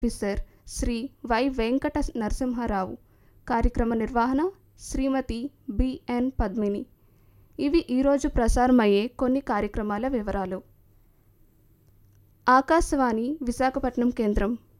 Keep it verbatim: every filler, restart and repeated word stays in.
Officer Shri why Venkata Narasimha Rao. కార్యక్రమ నిర్వహణ శ్రీమతి B N Padmini. ఇవి ఈరోజు ప్రసారమయ్యే కొన్ని కార్యక్రమాల వివరాలు. ఆకాశవాణి విశాఖపట్నం కేంద్రం